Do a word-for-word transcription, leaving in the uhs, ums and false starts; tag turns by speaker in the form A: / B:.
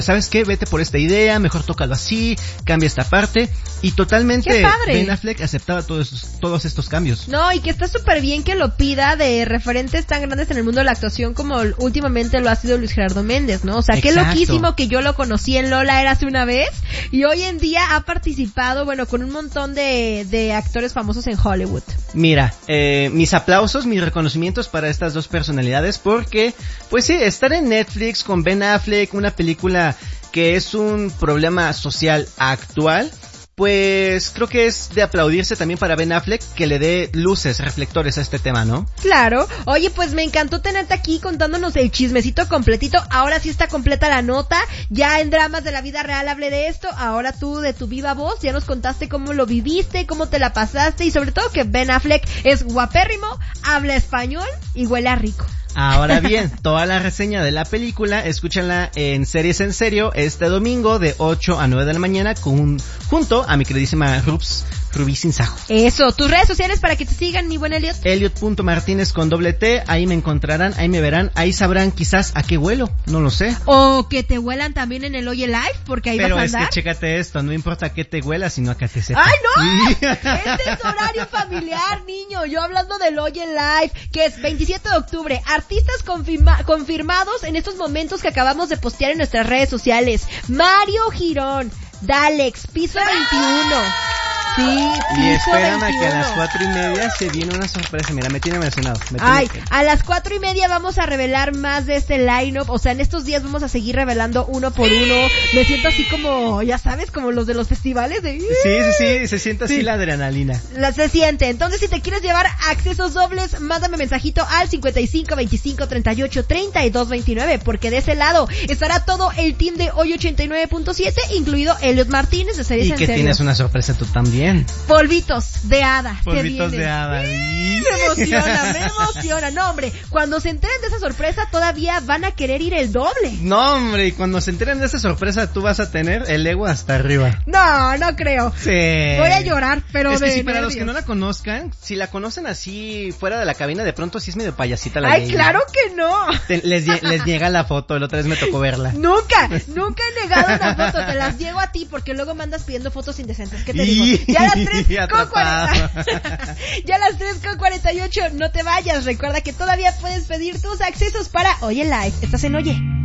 A: ¿sabes qué? Vete por esta idea, mejor tócalo así, cambia esta parte. Y totalmente Ben Affleck aceptaba todos estos, todos estos cambios.
B: No, y que está súper bien que lo pida de referentes tan grandes en el mundo de la actuación como últimamente lo ha sido Luis Gerardo Méndez, ¿no? O sea,
A: Exacto.
B: Qué loquísimo que yo lo conocí en Lola Érase una vez y hoy en día ha participado, bueno, con un montón de, de actores famosos en Hollywood.
A: Mira, eh, mis aplausos, mis reconocimientos para estas dos personalidades porque, pues sí, estar en Netflix con Ben Affleck, una película que es un problema social actual, pues creo que es de aplaudirse también para Ben Affleck que le dé luces, reflectores a este tema, ¿no?
B: Claro. Oye, pues me encantó tenerte aquí contándonos el chismecito completito. Ahora sí está completa la nota. Ya en Dramas de la Vida Real hablé de esto. Ahora tú de tu viva voz ya nos contaste cómo lo viviste, cómo te la pasaste y sobre todo que Ben Affleck es guapérrimo, habla español y huele a rico.
A: Ahora bien, toda la reseña de la película, escúchala en Series en Serio este domingo de ocho a nueve de la mañana con, junto a mi queridísima Rubs, Rubí Sinsajo.
B: Eso, tus redes sociales para que te sigan, mi buen Elliot.
A: Elliot.martínez con doble T, ahí me encontrarán, ahí me verán, ahí sabrán quizás a qué huelo, no lo sé.
B: O que te huelan también en el Oye Live, porque ahí
A: Pero
B: vas a andar.
A: Pero es que chécate esto, no importa a qué te huela, sino a qué te sepa.
B: ¡Ay, no! Este es horario familiar, niño. Yo hablando del Oye Live, que es veintisiete de octubre. Artistas confirma- confirmados en estos momentos que acabamos de postear en nuestras redes sociales. Mario Girón, Dalex, Piso veintiuno. Sí,
A: y espérame que a las cuatro y media se viene una sorpresa. Mira, me tiene emocionado. Me tiene
B: Ay,
A: que...
B: a las cuatro y media vamos a revelar más de este line-up. O sea, en estos días vamos a seguir revelando uno por uno. Me siento así como, ya sabes, como los de los festivales de...
A: Sí, sí, sí, se siente así sí. La adrenalina.
B: La se siente. Entonces, si te quieres llevar accesos dobles, mándame mensajito al cincuenta y cinco, veinticinco, treinta y ocho, treinta y dos, veintinueve, porque de ese lado estará todo el team de Hoy ochenta y nueve punto siete, incluido Elliot Martínez de Series
A: en Serio. Y que tienes una sorpresa tú también.
B: Polvitos de hada.
A: Polvitos de hada.
B: Sí, me emociona, me emociona. No, hombre, cuando se enteren de esa sorpresa todavía van a querer ir el doble.
A: No, hombre, y cuando se enteren de esa sorpresa tú vas a tener el ego hasta arriba.
B: No, no creo.
A: Sí.
B: Voy a llorar, pero
A: es
B: de
A: que si para
B: nervios.
A: los que no la conozcan, si la conocen así fuera de la cabina, de pronto sí es medio payasita la
B: Ay,
A: ley.
B: claro que no.
A: Te, les, les niega la foto, la otra vez me tocó verla.
B: Nunca, nunca he negado una foto, te las llego a ti porque luego mandas pidiendo fotos indecentes. ¿Qué te digo? Ya a las tres con cuarenta. Ya a las tres con cuarenta y ocho, no te vayas. Recuerda que todavía puedes pedir tus accesos para Oye Live. Estás en Oye.